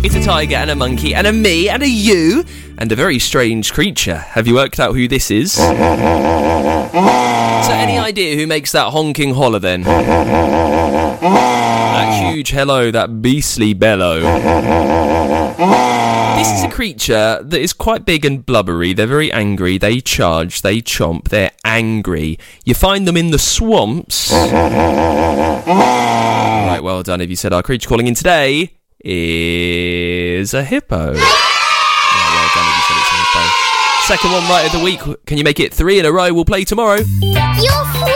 It's a tiger and a monkey and a me and a you and a very strange creature. Have you worked out who this is? So any idea who makes that honking holler then? That huge hello, that beastly bellow. This is a creature that is quite big and blubbery. They're very angry. They charge. They chomp. They're angry. You find them in the swamps. Right, well done. If you said our creature calling in today is a hippo. Yeah, well done if you said it's a hippo. Second one right of the week. Can you make it 3 in a row? We'll play tomorrow. You're